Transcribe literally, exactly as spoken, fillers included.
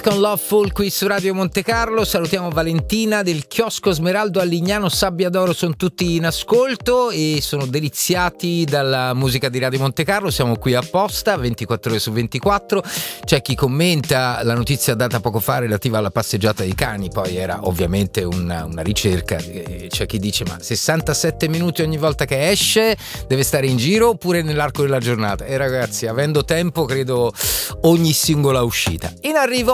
Con Loveful qui su Radio Monte Carlo. Salutiamo Valentina del chiosco Smeraldo a Lignano Sabbiadoro, sono tutti in ascolto e sono deliziati dalla musica di Radio Monte Carlo. Siamo qui apposta ventiquattro ore su ventiquattro. C'è chi commenta la notizia data poco fa relativa alla passeggiata dei cani, poi era ovviamente una, una ricerca. C'è chi dice ma sessantasette minuti ogni volta che esce deve stare in giro oppure nell'arco della giornata? E ragazzi, avendo tempo credo ogni singola uscita. In arrivo